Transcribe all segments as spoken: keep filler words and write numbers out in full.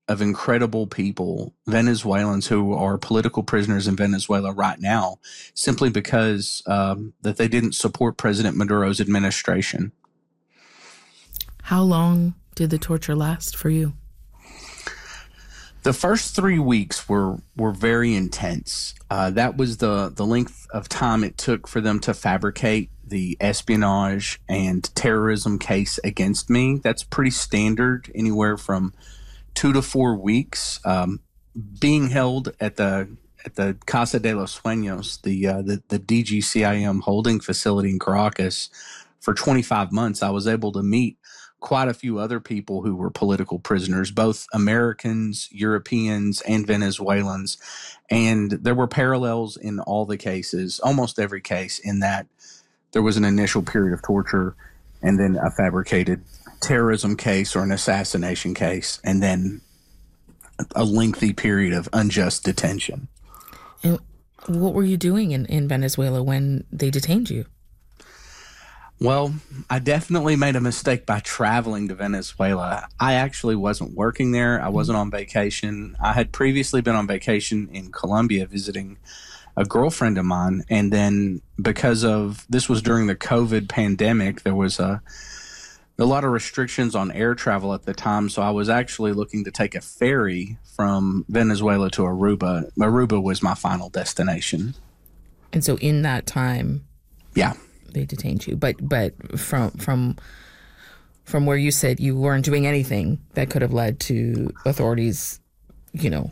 of incredible people, Venezuelans who are political prisoners in Venezuela right now, simply because um, that they didn't support President Maduro's administration. How long did the torture last for you? The first three weeks were were very intense. Uh, that was the the length of time it took for them to fabricate the espionage and terrorism case against me. That's pretty standard, anywhere from two to four weeks. Um, being held at the at the Casa de los Sueños, the uh, the the D G C I M holding facility in Caracas, for twenty-five months, I was able to meet quite a few other people who were political prisoners, both Americans, Europeans, and Venezuelans. And there were parallels in all the cases, almost every case, in that there was an initial period of torture and then a fabricated terrorism case or an assassination case, and then a lengthy period of unjust detention. And what were you doing in, in Venezuela when they detained you? Well, I definitely made a mistake by traveling to Venezuela. I actually wasn't working there. I wasn't on vacation. I had previously been on vacation in Colombia visiting a girlfriend of mine. And then because of, this was during the COVID pandemic, there was a, a lot of restrictions on air travel at the time. So I was actually looking to take a ferry from Venezuela to Aruba. Aruba was my final destination. And so in that time, yeah, they detained you. But but from from from where you said you weren't doing anything that could have led to authorities, you know,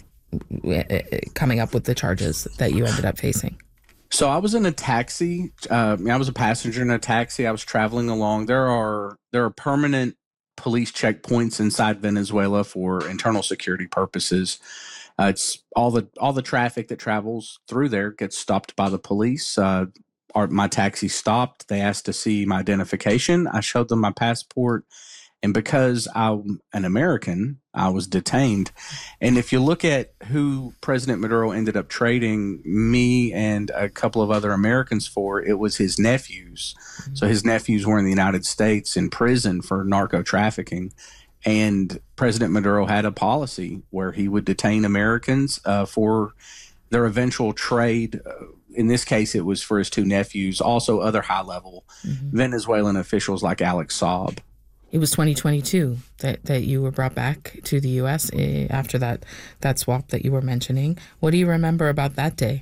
coming up with the charges that you ended up facing. So I was in a taxi. Uh, I was a passenger in a taxi. I was traveling along. There are there are permanent police checkpoints inside Venezuela for internal security purposes. Uh, it's all the all the traffic that travels through there gets stopped by the police. Uh, our, my taxi stopped. They asked to see my identification. I showed them my passport. And because I'm an American, I was detained. And if you look at who President Maduro ended up trading me and a couple of other Americans for, it was his nephews. Mm-hmm. So his nephews were in the United States in prison for narco trafficking. And President Maduro had a policy where he would detain Americans uh, for their eventual trade. Uh, in this case, it was for his two nephews, also other high-level mm-hmm. Venezuelan officials like Alex Saab. It was twenty twenty-two that, that you were brought back to the U S after that that swap that you were mentioning. What do you remember about that day?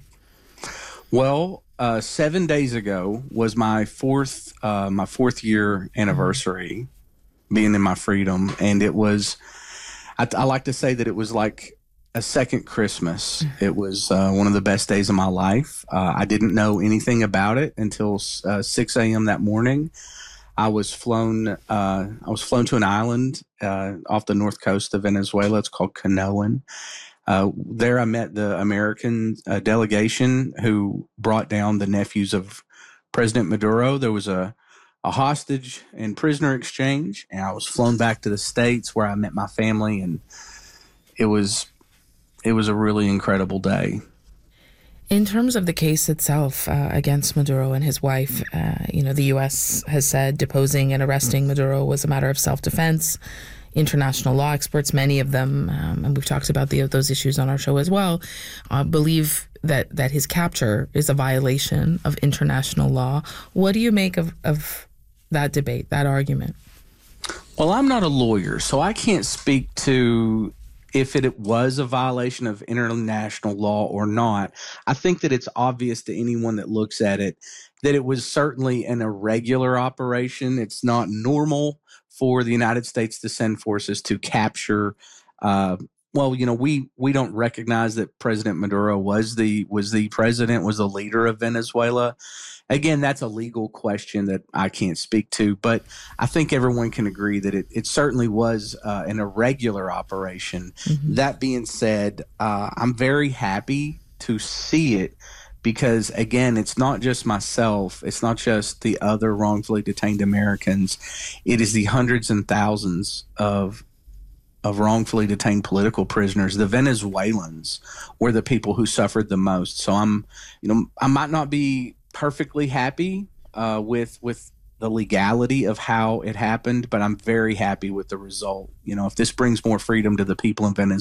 Well, uh, seven days ago was my fourth uh, my fourth year anniversary mm-hmm. being in my freedom, and it was. I, I like to say that it was like a second Christmas. Mm-hmm. It was uh, one of the best days of my life. Uh, I didn't know anything about it until uh, six a.m. that morning. I was flown. Uh, I was flown to an island uh, off the north coast of Venezuela. It's called Canoan. Uh, there, I met the American uh, delegation who brought down the nephews of President Maduro. There was a, a hostage and prisoner exchange, and I was flown back to the States where I met my family, and it was it was a really incredible day. In terms of the case itself uh, against Maduro and his wife, uh, you know, the U S has said deposing and arresting Maduro was a matter of self-defense. International law experts, many of them, um, and we've talked about the, those issues on our show as well, uh, believe that, that his capture is a violation of international law. What do you make of, of that debate, that argument? Well, I'm not a lawyer, so I can't speak to if it was a violation of international law or not. I think that it's obvious to anyone that looks at it that it was certainly an irregular operation. It's not normal for the United States to send forces to capture. Uh, well, you know, we we don't recognize that President Maduro was the was the president, was the leader of Venezuela. Again, that's a legal question that I can't speak to, but I think everyone can agree that it, it certainly was uh, an irregular operation. Mm-hmm. That being said, uh, I'm very happy to see it because, again, it's not just myself. It's not just the other wrongfully detained Americans. It is the hundreds and thousands of of wrongfully detained political prisoners. The Venezuelans were the people who suffered the most. So I'm, you know, I might not be perfectly happy uh, with with the legality of how it happened, but I'm very happy with the result. You know, if this brings more freedom to the people in Venezuela,